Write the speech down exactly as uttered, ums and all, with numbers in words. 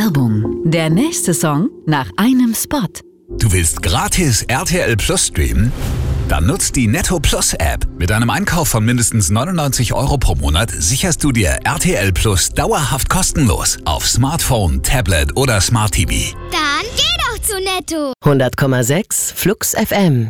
Werbung. Der nächste Song nach einem Spot. Du willst gratis R T L Plus streamen? Dann nutzt die Netto Plus App. Mit einem Einkauf von mindestens neunundneunzig Euro pro Monat sicherst du dir R T L Plus dauerhaft kostenlos auf Smartphone, Tablet oder Smart T V. Dann geh doch zu Netto. hundert Komma sechs Flux F M.